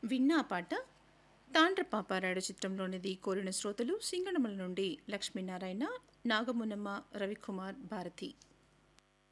విన్నా ఆ పాట 'తాండ్ర పాపారాయుడు' చిత్రంలోనిది కోరిన శ్రోతలు సింగనమల నుండి లక్ష్మీనారాయణ, నాగమునమ్మ, రవికుమార్, భారతి.